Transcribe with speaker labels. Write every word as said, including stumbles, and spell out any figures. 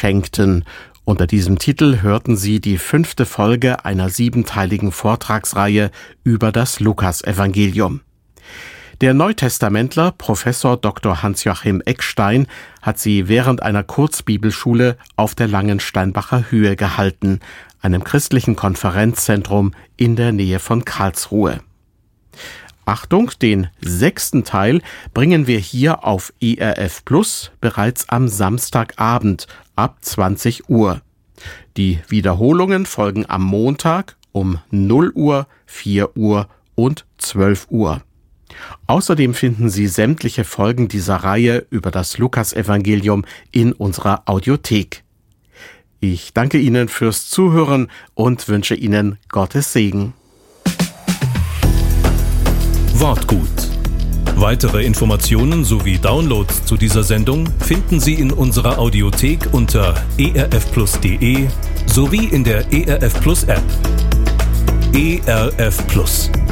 Speaker 1: schenkten. Unter diesem Titel hörten Sie die fünfte Folge einer siebenteiligen Vortragsreihe über das Lukasevangelium. Der Neutestamentler Professor Doktor Hans-Joachim Eckstein hat sie während einer Kurzbibelschule auf der Langensteinbacher Höhe gehalten, einem christlichen Konferenzzentrum in der Nähe von Karlsruhe. Achtung, den sechsten Teil bringen wir hier auf E R F Plus bereits am Samstagabend ab zwanzig Uhr. Die Wiederholungen folgen am Montag um null Uhr, vier Uhr und zwölf Uhr. Außerdem finden Sie sämtliche Folgen dieser Reihe über das Lukasevangelium in unserer Audiothek. Ich danke Ihnen fürs Zuhören und wünsche Ihnen Gottes Segen.
Speaker 2: Wortgut. Weitere Informationen sowie Downloads zu dieser Sendung finden Sie in unserer Audiothek unter e r f plus punkt d e sowie in der E R F Plus App. E R F Plus.